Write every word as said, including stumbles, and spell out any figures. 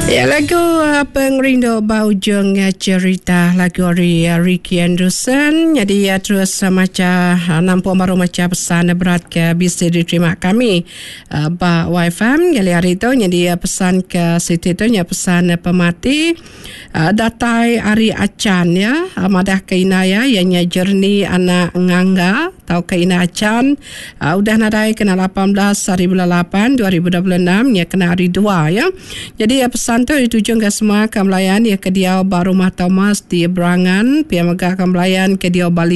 Ya, lagu uh, Pengrindu Baujung uh, cerita lagu dari uh, Ricky Anderson. Jadi uh, terus uh, macam uh, nampak baru macam pesan berat ke bisa diterima kami uh, ba Y F M kali hari itu. Jadi uh, pesan ke situ tu nya pesan uh, pemati uh, datai Ari Acan ya, uh, madah keina ya ianya jernih anak ngangga atau keina Acan uh, udah nadai kena lapan belas hari bulan lapan dua ribu dua puluh enam ya kena hari dua ya. Jadi uh, pesan tu dituju ke semua kamelayan ya ke dia Baru Rumah Thomas di Berangan, pihak megah kamelayan ke dia Bali